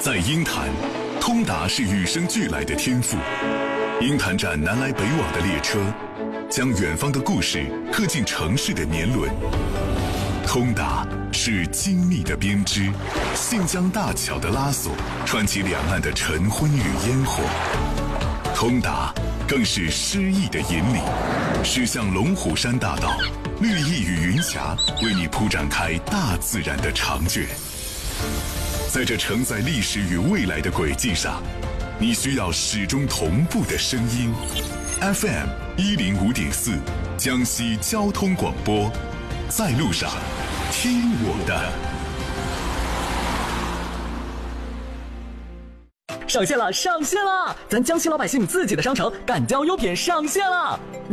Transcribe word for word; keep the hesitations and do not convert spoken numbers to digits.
在鹰潭，通达是与生俱来的天赋。鹰潭站南来北往的列车，将远方的故事刻进城市的年轮。通达是精密的编织，信江大桥的拉索，串起两岸的晨昏与烟火。通达更是诗意的引领，驶向龙虎山大道，绿意与云霞为你铺展开大自然的长卷。在这承载历史与未来的轨迹上，你需要始终同步的声音。F M 一零五点四，江西交通广播，在路上，听我的。 上线了，上线了！咱江西老百姓自己的商城赣江优品上线了。